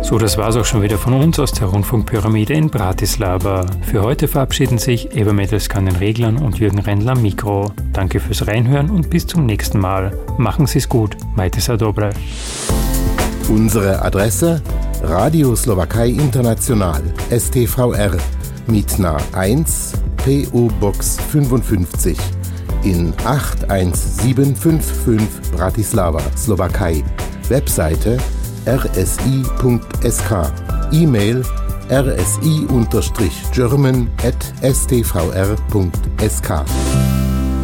So, das war's auch schon wieder von uns aus der Rundfunkpyramide in Bratislava. Für heute verabschieden sich Eva Medelsky an den Reglern und Jürgen Rendler am Mikro. Danke fürs Reinhören und bis zum nächsten Mal. Machen Sie's gut. Majte sa dobre. Unsere Adresse: Radio Slowakei International, STVR, Mitna 1, PO Box 55 in 81755 Bratislava, Slowakei. Webseite rsi.sk. E-Mail rsi-german@stvr.sk.